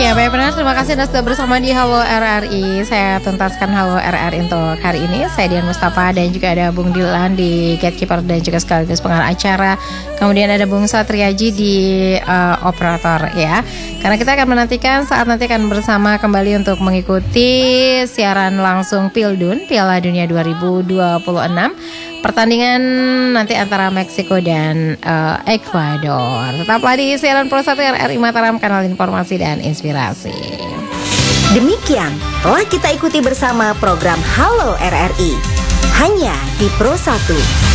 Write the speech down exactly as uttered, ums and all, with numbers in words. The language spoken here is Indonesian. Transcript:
Iya, baik benar. Terima kasih Anda sudah bersama di Halo R R I. Saya tuntaskan Halo R R I untuk hari ini. Saya Dian Mustafa dan juga ada Bung Dilan di Gatekeeper dan juga sekaligus pengarah acara. Kemudian ada Bung Satriaji di uh, operator ya. Karena kita akan menantikan saat nanti akan bersama kembali untuk mengikuti siaran langsung Pildun Piala Dunia dua ribu dua puluh enam. Pertandingan nanti antara Meksiko dan uh, Ekuador. Tetaplah di siaran Pro satu R R I Mataram, kanal informasi dan inspirasi. Demikian telah kita ikuti bersama program Halo R R I hanya di Pro satu.